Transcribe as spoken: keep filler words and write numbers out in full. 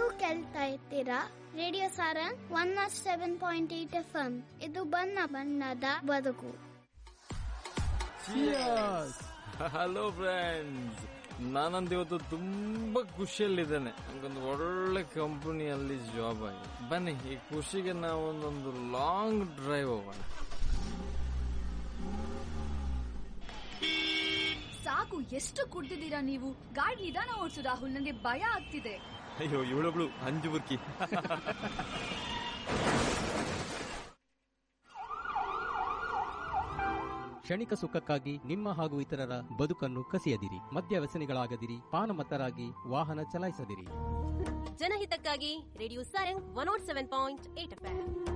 ಕೇಳ್ತಾ ಇರ್ತೀರಾ radio Sarang one not seven point eight F M. ಇದು ಬಣ್ಣ ಬಣ್ಣದ ಬದುಕು. ಹಲೋ ಫ್ರೆಂಡ್ಸ್, ನಾನಂತ ಇವತ್ತು ತುಂಬಾ ಖುಷಿಯಲ್ಲಿದ್ದೇನೆ. ನಂಗೊಂದು ಒಳ್ಳೆ ಕಂಪನಿಯಲ್ಲಿ ಜಾಬ್ ಆಗಿದೆ. ಬನ್ನಿ, ಈ ಖುಷಿಗೆ ನಾವೊಂದೊಂದು ಲಾಂಗ್ ಡ್ರೈವ್ ಹೋಗೋಣ. ಸಾಕು, ಎಷ್ಟು ಕುಡ್ದಿದ್ದೀರಾ ನೀವು? ಗಾಡಿ ನಿಧಾನ ಓಡಿಸು ರಾಹುಲ್, ನನಗೆ ಭಯ ಆಗ್ತಿದೆ. ಅಯ್ಯೋ, ಇವಳೊಬ್ಳು ಅಂಜು ಬುರ್ಕಿ. ಕ್ಷಣಿಕ ಸುಖಕ್ಕಾಗಿ ನಿಮ್ಮ ಹಾಗೂ ಇತರರ ಬದುಕನ್ನು ಕಸಿಯದಿರಿ. ಮದ್ಯ ವ್ಯಸನಿಗಳಾಗದಿರಿ. ಪಾನಮತ್ತರಾಗಿ ವಾಹನ ಚಲಾಯಿಸದಿರಿ. ಜನಹಿತಕ್ಕಾಗಿ radio Sarang one not seven point eight F M.